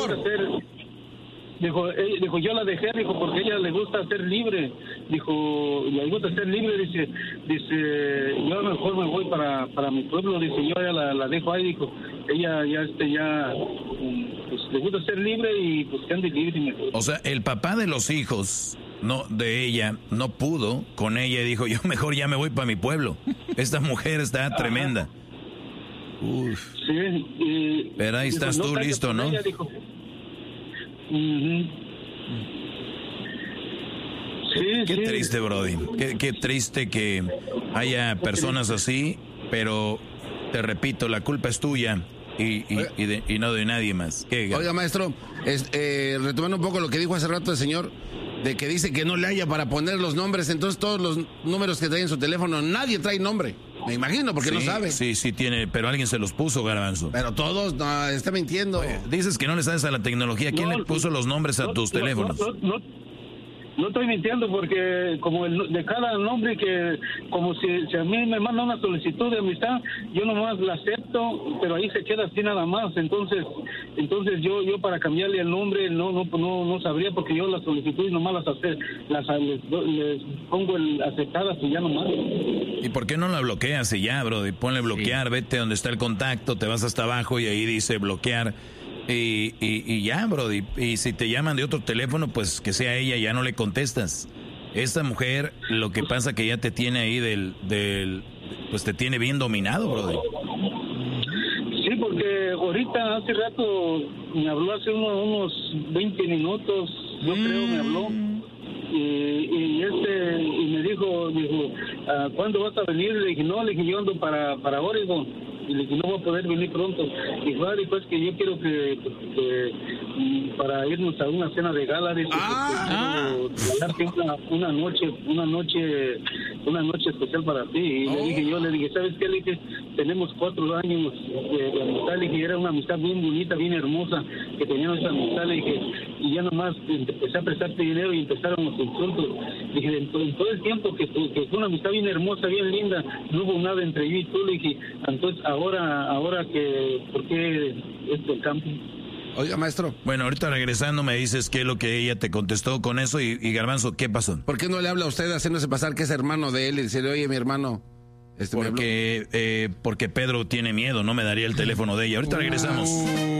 mayor. Dijo, yo la dejé, dijo, porque a ella le gusta ser libre. Dijo, le gusta ser libre, dice, yo mejor me voy para mi pueblo, dice, yo ya la dejo ahí, dijo, ella pues le gusta ser libre y pues que ande libre mejor. O sea, el papá de los hijos, no, de ella, no pudo con ella y dijo, yo mejor ya me voy para mi pueblo. Esta mujer está tremenda. Uf. Sí, pero ahí estás tú listo, ¿no? Ella dijo, sí, qué triste, Brody. Qué triste que haya personas así, pero te repito, la culpa es tuya y no de nadie más. Oiga, maestro, retomando un poco lo que dijo hace rato el señor, de que dice que no le haya para poner los nombres, entonces todos los números que trae en su teléfono, nadie trae nombre. Me imagino, porque no sabe. Sí tiene, pero alguien se los puso, Garbanzo. Pero todos, no, está mintiendo. Oye, dices que no le sabes a la tecnología. ¿Quién le puso los nombres a tus teléfonos? No estoy mintiendo, porque como de cada nombre que, como si a mí me manda una solicitud de amistad, yo nomás la acepto, pero ahí se queda así nada más. Entonces yo para cambiarle el nombre no sabría, porque yo las solicitudes nomás les pongo el aceptadas y ya nomás. ¿Y por qué no la bloqueas y ya, bro? Y ponle bloquear, vete donde está el contacto, te vas hasta abajo y ahí dice bloquear. Y ya, bro, y si te llaman de otro teléfono, pues que sea ella, ya no le contestas. Esta mujer, lo que pasa que ya te tiene ahí pues te tiene bien dominado, bro. Sí, porque ahorita hace rato me habló, hace unos 20 minutos, yo creo me habló. Y me dijo, ¿cuándo vas a venir? Le dije, no, yo ando para Oregon. Y le dije, no voy a poder venir pronto. Y pues que yo quiero que para irnos a una cena de gala, dice, una noche especial para ti. Y le dije, ¿sabes qué? Le dije, tenemos 4 años de amistad. Le dije, era una amistad bien bonita, bien hermosa, que teníamos esa amistad. Le dije, y ya nomás empecé a prestarte dinero y empezaron los insultos. Le dije, en todo el tiempo que fue una amistad bien hermosa, bien linda, no hubo nada entre yo y tú. Le dije, entonces ahora que, ¿por qué el cambio? Oiga, maestro. Bueno, ahorita regresando me dices qué es lo que ella te contestó con eso y Garbanzo, ¿qué pasó? ¿Por qué no le habla a usted haciéndose pasar que es hermano de él y decirle, oye, mi hermano? Porque Pedro tiene miedo, no me daría el teléfono de ella. Ahorita regresamos.